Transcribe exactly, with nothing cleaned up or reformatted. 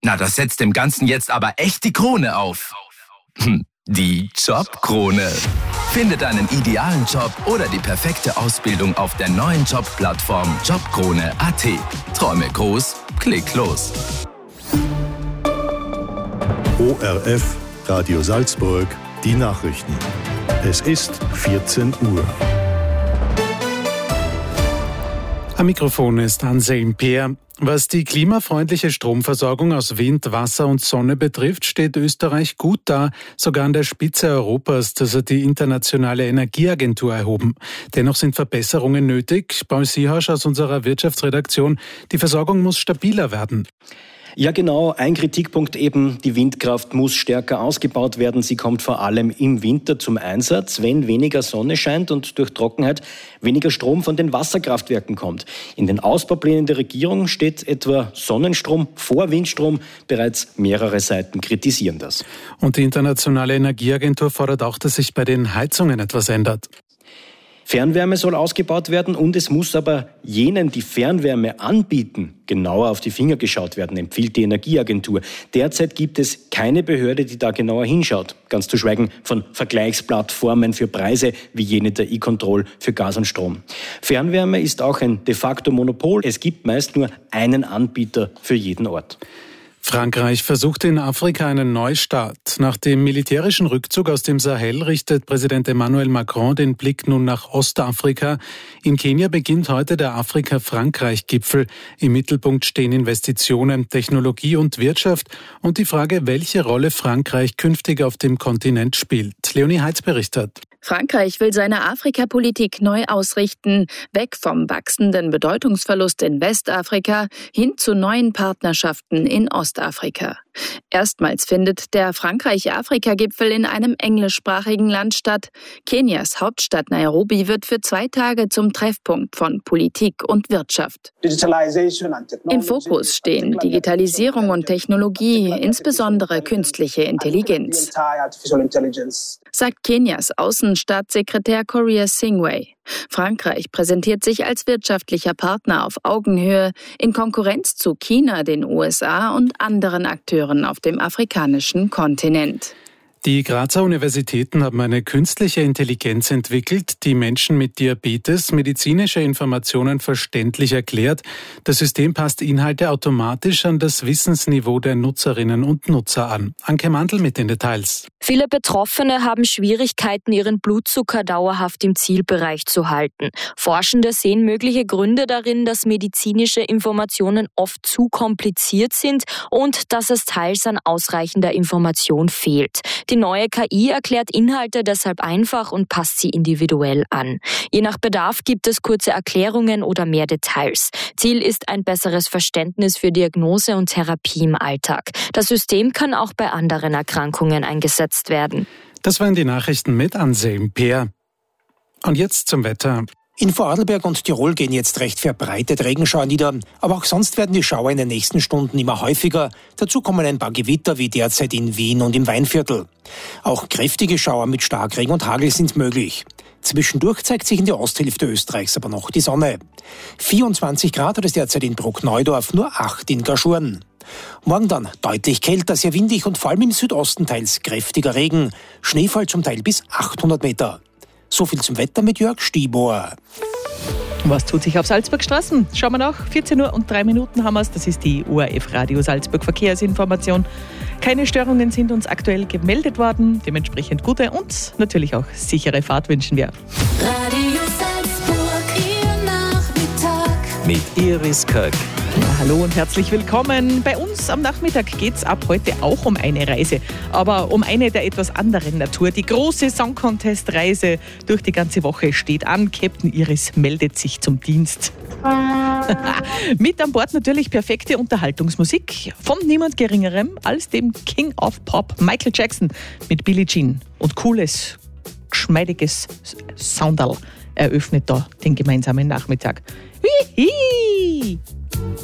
Na, das setzt dem Ganzen jetzt aber echt die Krone auf. Hm, die Jobkrone. Finde deinen idealen Job oder die perfekte Ausbildung auf der neuen Jobplattform jobkrone punkt a t. Träume groß, klick los. O R F, Radio Salzburg, die Nachrichten. Es ist vierzehn Uhr. Am Mikrofon ist Anselm Peer. Was die klimafreundliche Stromversorgung aus Wind, Wasser und Sonne betrifft, steht Österreich gut da, sogar an der Spitze Europas, das hat die Internationale Energieagentur erhoben. Dennoch sind Verbesserungen nötig. Paul Siehasch aus unserer Wirtschaftsredaktion, die Versorgung muss stabiler werden. Ja genau, ein Kritikpunkt eben, die Windkraft muss stärker ausgebaut werden. Sie kommt vor allem im Winter zum Einsatz, wenn weniger Sonne scheint und durch Trockenheit weniger Strom von den Wasserkraftwerken kommt. In den Ausbauplänen der Regierung steht etwa Sonnenstrom vor Windstrom. Bereits mehrere Seiten kritisieren das. Und die Internationale Energieagentur fordert auch, dass sich bei den Heizungen etwas ändert. Fernwärme soll ausgebaut werden und es muss aber jenen, die Fernwärme anbieten, genauer auf die Finger geschaut werden, empfiehlt die Energieagentur. Derzeit gibt es keine Behörde, die da genauer hinschaut. Ganz zu schweigen von Vergleichsplattformen für Preise wie jene der E-Control für Gas und Strom. Fernwärme ist auch ein de facto Monopol. Es gibt meist nur einen Anbieter für jeden Ort. Frankreich versucht in Afrika einen Neustart. Nach dem militärischen Rückzug aus dem Sahel richtet Präsident Emmanuel Macron den Blick nun nach Ostafrika. In Kenia beginnt heute der Afrika-Frankreich-Gipfel. Im Mittelpunkt stehen Investitionen, Technologie und Wirtschaft und die Frage, welche Rolle Frankreich künftig auf dem Kontinent spielt. Leonie Heitz berichtet. Frankreich will seine Afrikapolitik neu ausrichten, weg vom wachsenden Bedeutungsverlust in Westafrika hin zu neuen Partnerschaften in Ostafrika. Erstmals findet der Frankreich-Afrika-Gipfel in einem englischsprachigen Land statt. Kenias Hauptstadt Nairobi wird für zwei Tage zum Treffpunkt von Politik und Wirtschaft. Im Fokus stehen Digitalisierung und Technologie, insbesondere künstliche Intelligenz, sagt Kenias Außenstaatssekretär Korea Singway. Frankreich präsentiert sich als wirtschaftlicher Partner auf Augenhöhe in Konkurrenz zu China, den U S A und anderen Akteuren auf dem afrikanischen Kontinent. Die Grazer Universitäten haben eine künstliche Intelligenz entwickelt, die Menschen mit Diabetes medizinische Informationen verständlich erklärt. Das System passt Inhalte automatisch an das Wissensniveau der Nutzerinnen und Nutzer an. Anke Mandl mit den Details. Viele Betroffene haben Schwierigkeiten, ihren Blutzucker dauerhaft im Zielbereich zu halten. Forschende sehen mögliche Gründe darin, dass medizinische Informationen oft zu kompliziert sind und dass es teils an ausreichender Information fehlt. Die neue K I erklärt Inhalte deshalb einfach und passt sie individuell an. Je nach Bedarf gibt es kurze Erklärungen oder mehr Details. Ziel ist ein besseres Verständnis für Diagnose und Therapie im Alltag. Das System kann auch bei anderen Erkrankungen eingesetzt werden. Das waren die Nachrichten mit Anselm Peer. Und jetzt zum Wetter. In Vorarlberg und Tirol gehen jetzt recht verbreitet Regenschauer nieder, aber auch sonst werden die Schauer in den nächsten Stunden immer häufiger. Dazu kommen ein paar Gewitter wie derzeit in Wien und im Weinviertel. Auch kräftige Schauer mit Starkregen und Hagel sind möglich. Zwischendurch zeigt sich in der Osthälfte Österreichs aber noch die Sonne. vierundzwanzig Grad hat es derzeit in Bruckneudorf, nur acht in Gaschurn. Morgen dann deutlich kälter, sehr windig und vor allem im Südosten teils kräftiger Regen. Schneefall zum Teil bis achthundert Meter. So viel zum Wetter mit Jörg Stiebohr. Was tut sich auf Salzburgstraßen? Schauen wir nach. vierzehn Uhr und drei Minuten haben wir es. Das ist die O R F Radio Salzburg Verkehrsinformation. Keine Störungen sind uns aktuell gemeldet worden. Dementsprechend gute und natürlich auch sichere Fahrt wünschen wir. Radio Salzburg, Ihr Nachmittag. Mit Iris Köck. Ja, hallo und herzlich willkommen. Bei uns am Nachmittag geht es ab heute auch um eine Reise, aber um eine der etwas anderen Natur. Die große Song Contest Reise durch die ganze Woche steht an. Captain Iris meldet sich zum Dienst. Mit an Bord natürlich perfekte Unterhaltungsmusik von niemand Geringerem als dem King of Pop Michael Jackson mit Billie Jean. Und cooles, geschmeidiges Soundal eröffnet da den gemeinsamen Nachmittag. Hihi!